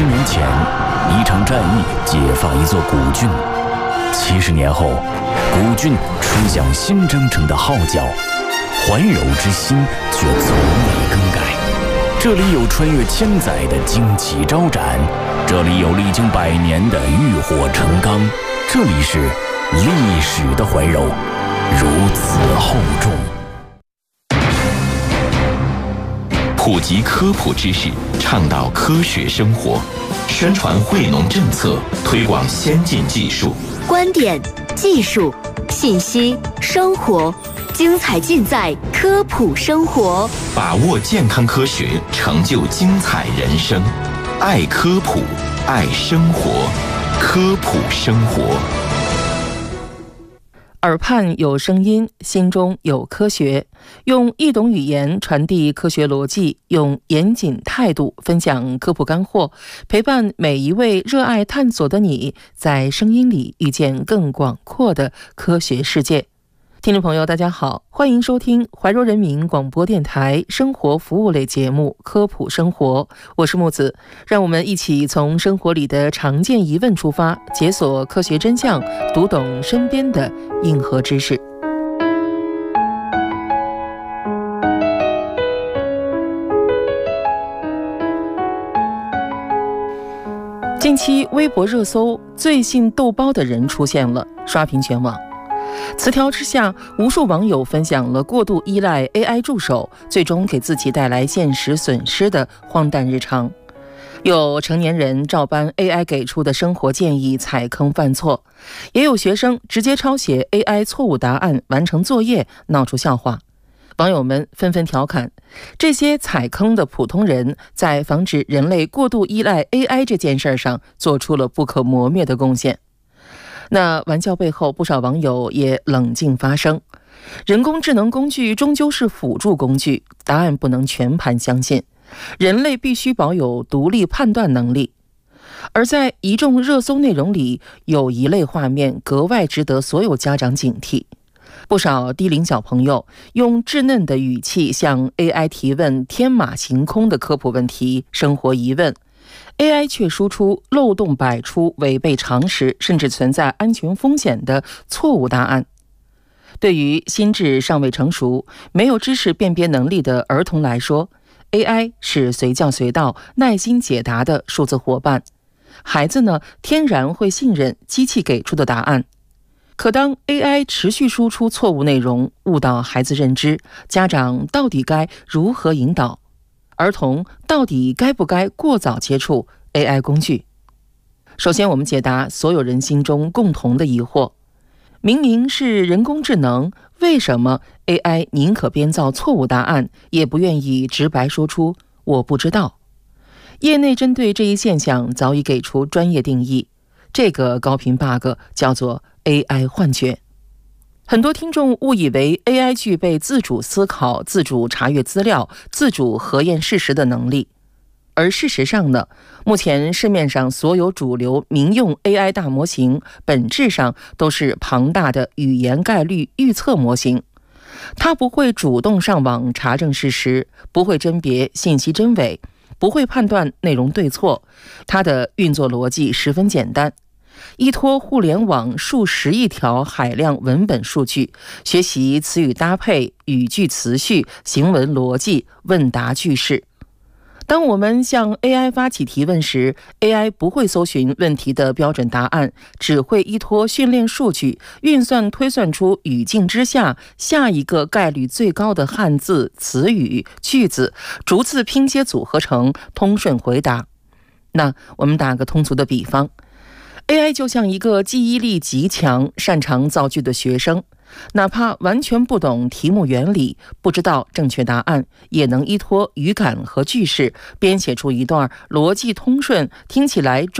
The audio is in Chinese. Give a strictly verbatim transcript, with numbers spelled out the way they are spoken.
十年前，一场战役解放一座古郡。七十年后，古郡吹响新征程的号角，怀柔之心却从未更改。这里有穿越千载的旌旗招展，这里有历经百年的浴火成钢，这里是历史的怀柔，如此厚重。 普及科普知识，倡导科学生活，宣传惠农政策，推广先进技术。 观点、技术、信息、生活，精彩尽在科普生活。 把握健康科学，成就精彩人生。爱科普，爱生活，科普生活。 耳畔有声音，心中有科学，用易懂语言传递科学逻辑，用严谨态度分享科普干货，陪伴每一位热爱探索的你，在声音里遇见更广阔的科学世界。听众朋友大家好，欢迎收听怀柔人民广播电台生活服务类节目科普生活，我是木子，让我们一起从生活里的常见疑问出发，解锁科学真相，读懂身边的硬核知识。近期微博热搜最信豆包的人出现了，刷屏全网。词条之下，无数网友分享了过度依赖 A I 助手，最终给自己带来现实损失的荒诞日常。有成年人照搬 A I 给出的生活建议踩坑犯错，也有学生直接抄写 A I 错误答案完成作业，闹出笑话。网友们纷纷调侃，这些踩坑的普通人在防止人类过度依赖 A I 这件事上做出了不可磨灭的贡献。那玩笑背后，不少网友也冷静发声，人工智能工具终究是辅助工具，答案不能全盘相信，人类必须保有独立判断能力。而在一众热搜内容里，有一类画面格外值得所有家长警惕。不少低龄小朋友用稚嫩的语气向 A I 提问天马行空的科普问题、生活疑问， A I 却输出漏洞百出、违背常识，甚至存在安全风险的错误答案。对于心智尚未成熟、没有知识辨别能力的儿童来说， A I 是随叫随到、耐心解答的数字伙伴。孩子呢，天然会信任机器给出的答案。可当 A I 持续输出错误内容，误导孩子认知，家长到底该如何引导？儿童到底该不该过早接触 A I 工具？首先，我们解答所有人心中共同的疑惑：明明是人工智能，为什么 A I 宁可编造错误答案，也不愿意直白说出我不知道？业内针对这一现象早已给出专业定义，这个高频 bug 叫做 A I 幻觉。很多听众误以为 A I 具备自主思考、自主查阅资料、自主核验事实的能力，而事实上呢，目前市面上所有主流民用 A I 大模型本质上都是庞大的语言概率预测模型。它不会主动上网查证事实，不会甄别信息真伪，不会判断内容对错。它的运作逻辑十分简单，依托互联网数十亿条海量文本数据，学习词语搭配、语句词序、行文逻辑、问答句式。当我们向 A I 发起提问时， A I 不会搜寻问题的标准答案，只会依托训练数据运算推算出语境之下下一个概率最高的汉字、词语、句子，逐字拼接组合成通顺回答。那我们打个通俗的比方， A I 就像一个记忆力极强、擅长造句的学生，哪怕完全不懂题目原理，不知道正确答案，也能依托语感和句式编写出一段逻辑通顺、听起来